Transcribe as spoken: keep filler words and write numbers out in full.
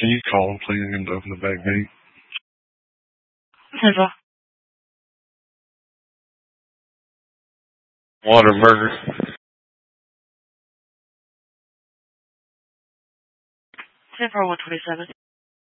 Can you call him, please, and open the back gate? Central. Waterburger. Central one twenty-seven.